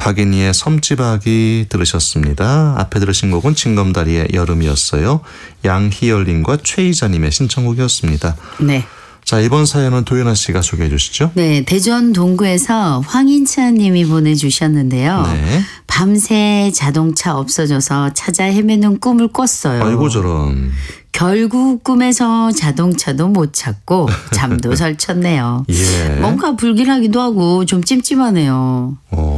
박인희의 섬지박이 들으셨습니다. 앞에 들으신 곡은 징검다리의 여름이었어요. 양희열님과 최희자님의 신청곡이었습니다. 네. 자, 이번 사연은 도연아 씨가 소개해 주시죠. 네, 대전 동구에서 황인찬 님이 보내주셨는데요. 네. 밤새 자동차 없어져서 찾아 헤매는 꿈을 꿨어요. 아이고 저런. 결국 꿈에서 자동차도 못 찾고 잠도 설쳤네요. 예. 뭔가 불길하기도 하고 좀 찜찜하네요.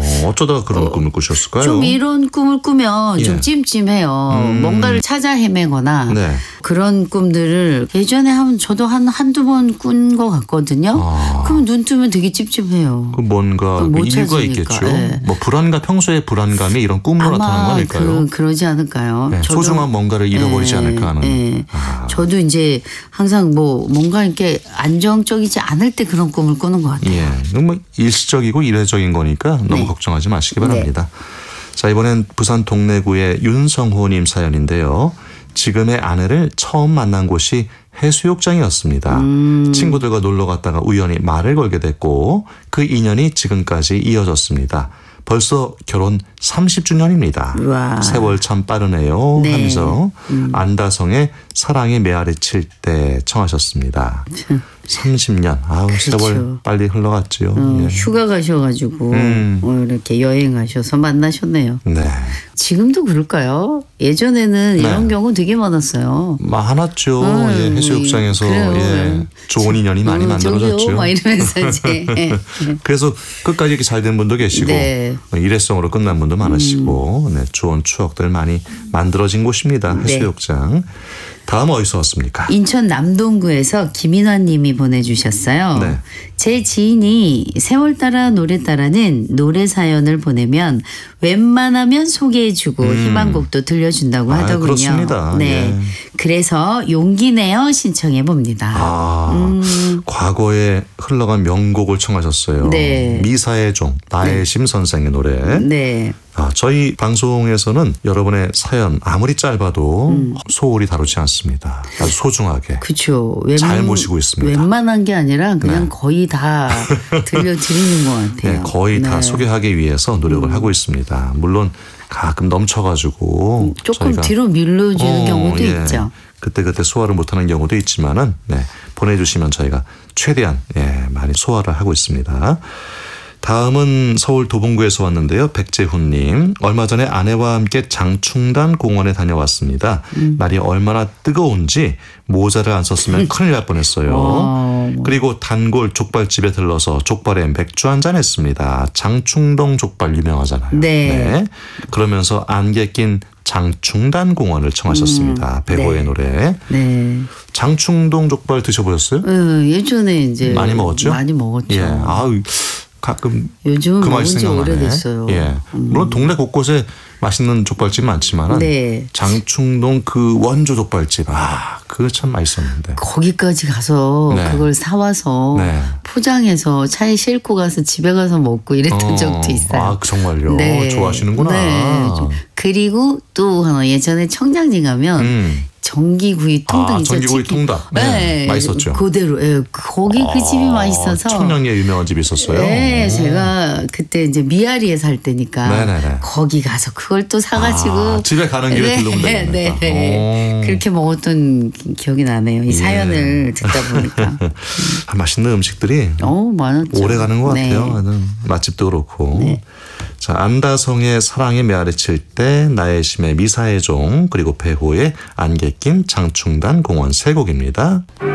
어쩌다 그런 꿈을 꾸셨을까요? 좀 이런 꿈을 꾸면 예. 좀 찜찜해요. 뭔가를 찾아 헤매거나 네. 그런 꿈들을 예전에 저도 한두 번 꾼 것 같거든요. 그럼 눈 뜨면 되게 찝찝해요. 그 뭔가 못 이유가 찾으니까. 있겠죠. 예. 뭐 평소의 불안감이 이런 꿈으로 나타나는 거 아닐까요? 그러지 않을까요? 네, 소중한 뭔가를 잃어버리지 않을까 하는. 네. 저도 이제 항상 뭔가 이렇게 안정적이지 않을 때 그런 꿈을 꾸는 것 같아요. 예, 뭐 일시적이고 일회적인 거니까 너무 네. 걱정하지 마시기 바랍니다. 자, 이번엔 부산 동래구의 윤성호님 사연인데요. 지금의 아내를 처음 만난 곳이 해수욕장이었습니다. 친구들과 놀러 갔다가 우연히 말을 걸게 됐고 그 인연이 지금까지 이어졌습니다. 벌써 결혼 30주년입니다. 우와. 세월 참 빠르네요. 네. 하면서 안다성의 사랑이 메아리 칠 때 청하셨습니다. 30년. 아우, 그렇죠. 세월 빨리 흘러갔지요. 예. 휴가 가셔가지고 이렇게 여행 가셔서 만나셨네요. 네. 지금도 그럴까요? 예전에는 네. 이런 경우 되게 많았어요. 많았죠. 예, 해수욕장에서 그래요. 예, 좋은 인연이 많이 만들어졌죠. 저기요, 막 이러면서 이제. 예. 그래서 끝까지 이렇게 잘 된 분도 계시고 네. 일회성으로 끝난 분도 많으시고 네, 좋은 추억들 많이 만들어진 곳입니다. 네. 해수욕장. 다음 어디서 왔습니까? 인천 남동구에서 김인환 님이 보내주셨어요. 네. 제 지인이 세월 따라 노래 따라는 노래 사연을 보내면 웬만하면 소개해주고 희망곡도 들려준다고 하더군요. 그렇습니다. 네. 예. 그래서 용기 내어 신청해 봅니다. 과거에 흘러간 명곡을 청하셨어요. 네. 미사의 종, 나의 심 선생의 노래. 네. 저희 방송에서는 여러분의 사연 아무리 짧아도 소홀히 다루지 않습니다. 아주 소중하게 그렇죠. 잘 모시고 있습니다. 웬만한 게 아니라 그냥 네. 거의 다 들려드리는 것 같아요. 네, 거의 다 네. 소개하기 위해서 노력을 하고 있습니다. 물론 가끔 넘쳐가지고 조금 저희가 뒤로 밀려주는 경우도 예. 있죠. 그때 소화를 못하는 경우도 있지만은 네, 보내주시면 저희가 최대한 많이 소화를 하고 있습니다. 다음은 서울 도봉구에서 왔는데요. 백재훈님. 얼마 전에 아내와 함께 장충단 공원에 다녀왔습니다. 날이 얼마나 뜨거운지 모자를 안 썼으면 큰일 날 뻔했어요. 그리고 단골 족발집에 들러서 족발에 맥주 한잔 했습니다. 장충동 족발 유명하잖아요. 네. 그러면서 안개 낀 장충단 공원을 청하셨습니다. 배호의 네. 노래. 네. 장충동 족발 드셔보셨어요? 예전에 이제 많이 먹었죠? 많이 먹었죠. 예. 가끔 요즘은 그 먹은 맛이 지 생각나네. 오래됐어요. 예. 물론 동네 곳곳에 맛있는 족발집 많지만은 네. 장충동 그 원조 족발집 그거 참 맛있었는데. 거기까지 가서 네. 그걸 사와서 네. 포장해서 차에 싣고 가서 집에 가서 먹고 이랬던 적도 있어요. 정말요? 네. 좋아하시는구나. 네. 그리고 또 예전에 청량리 가면 전기구이 통닭 있죠. 전기구이 통닭. 네. 맛있었죠. 그대로. 거기 그 집이 맛있어서. 청량리에 유명한 집이 있었어요. 네, 제가 그때 이제 미아리에 살 때니까 네네네. 거기 가서 그걸 또 사가지고 집에 가는 길에 들러오면 되겠다. 네. 그렇게 먹었던 기억이 나네요. 이 사연을 듣다 보니까. 맛있는 음식들이 많았죠. 오래 가는 것 네. 같아요. 맛집도 그렇고. 네. 자, 안다성의 사랑이 메아리 칠 때, 나의 심의 미사의 종, 그리고 배호의 안개 낀 장충단 공원 세 곡입니다.